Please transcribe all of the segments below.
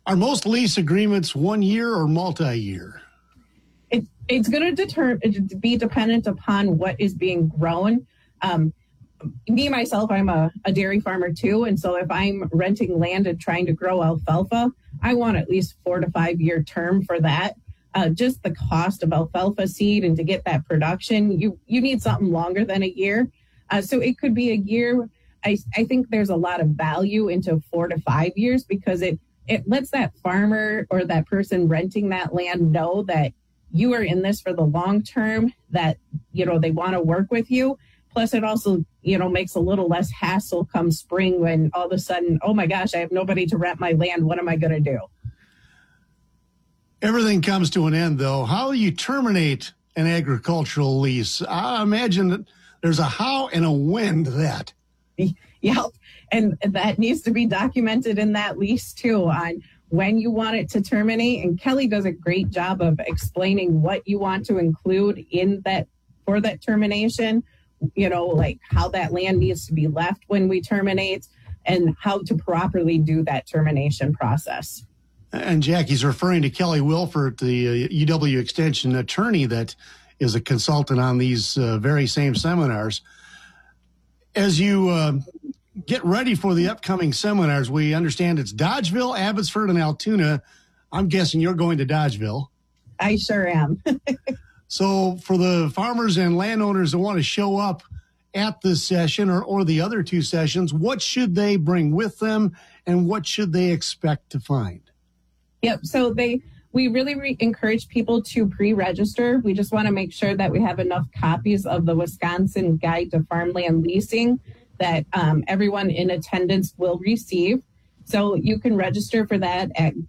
Are most lease agreements 1 year or multi-year? It's going to be dependent upon what is being grown. Me, myself, I'm a dairy farmer too. And so if I'm renting land and trying to grow alfalfa, I want at least 4 to 5 year term for that. Just the cost of alfalfa seed and to get that production, you need something longer than a year. So it could be a year. I think there's a lot of value into 4 to 5 years because it lets that farmer or that person renting that land know that you are in this for the long term, that, they want to work with you. Plus it also, makes a little less hassle come spring when all of a sudden, oh my gosh, I have nobody to rent my land. What am I going to do? Everything comes to an end, though. How do you terminate an agricultural lease? I imagine that there's a how and a when to that. Yep. And that needs to be documented in that lease too, on when you want it to terminate. And Kelly does a great job of explaining what you want to include in that for that termination, like how that land needs to be left when we terminate and how to properly do that termination process. And Jackie's referring to Kelly Wilford, the UW Extension attorney that is a consultant on these very same seminars. As you get ready for the upcoming seminars, we understand it's Dodgeville, Abbotsford, and Altoona. I'm guessing you're going to Dodgeville. I sure am. So for the farmers and landowners that want to show up at this session or the other two sessions, what should they bring with them and what should they expect to find? Yep. So we really encourage people to pre-register. We just want to make sure that we have enough copies of the Wisconsin Guide to Farmland Leasing that everyone in attendance will receive. So you can register for that at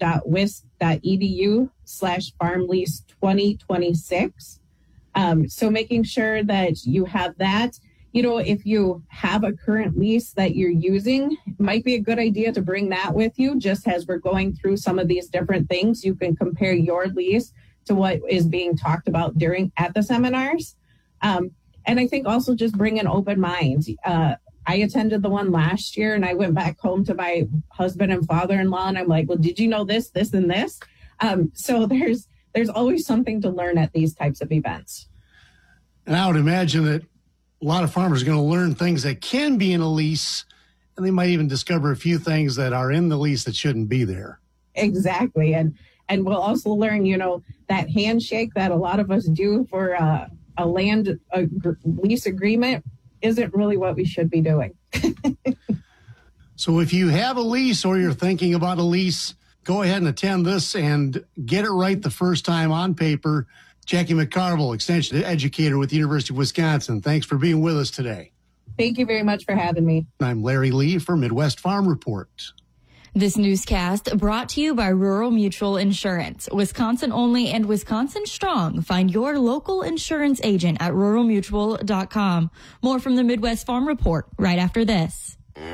go.wisc.edu/farmlease2026. So making sure that you have that. If you have a current lease that you're using, it might be a good idea to bring that with you. Just as we're going through some of these different things, you can compare your lease to what is being talked about at the seminars. And I think also just bring an open mind. I attended the one last year and I went back home to my husband and father-in-law and I'm like, well, did you know this, this, and this? So there's always something to learn at these types of events. And I would imagine that a lot of farmers are going to learn things that can be in a lease, and they might even discover a few things that are in the lease that shouldn't be there. Exactly. And we'll also learn, that handshake that a lot of us do for a land lease agreement isn't really what we should be doing. So if you have a lease or you're thinking about a lease, go ahead and attend this and get it right the first time on paper. Jackie McCarville, Extension Educator with the University of Wisconsin. Thanks for being with us today. Thank you very much for having me. I'm Larry Lee for Midwest Farm Report. This newscast brought to you by Rural Mutual Insurance. Wisconsin only and Wisconsin strong. Find your local insurance agent at ruralmutual.com. More from the Midwest Farm Report right after this.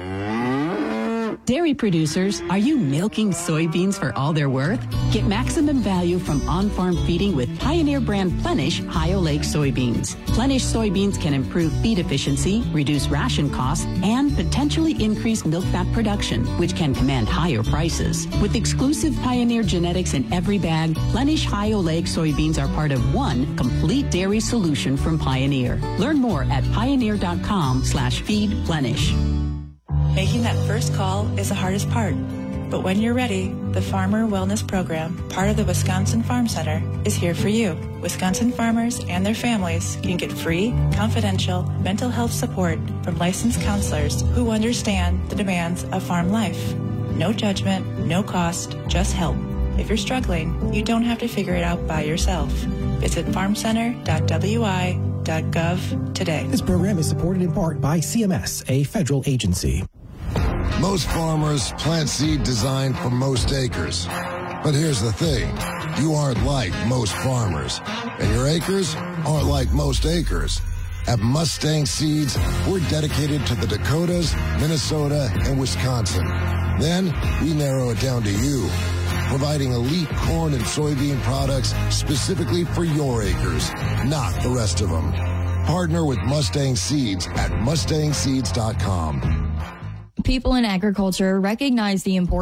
Dairy producers, are you milking soybeans for all they're worth? Get maximum value from on-farm feeding with Pioneer brand Plenish High-O-Lake soybeans. Plenish soybeans can improve feed efficiency, reduce ration costs, and potentially increase milk fat production, which can command higher prices. With exclusive Pioneer genetics in every bag, Plenish High-O-Lake soybeans are part of one complete dairy solution from Pioneer. Learn more at pioneer.com/feedplenish. Making that first call is the hardest part. But when you're ready, the Farmer Wellness Program, part of the Wisconsin Farm Center, is here for you. Wisconsin farmers and their families can get free, confidential mental health support from licensed counselors who understand the demands of farm life. No judgment, no cost, just help. If you're struggling, you don't have to figure it out by yourself. Visit farmcenter.wi.gov today. This program is supported in part by CMS, a federal agency. Most farmers plant seed designed for most acres. But here's the thing. You aren't like most farmers. And your acres aren't like most acres. At Mustang Seeds, we're dedicated to the Dakotas, Minnesota, and Wisconsin. Then we narrow it down to you, providing elite corn and soybean products specifically for your acres, not the rest of them. Partner with Mustang Seeds at mustangseeds.com. People in agriculture recognize the importance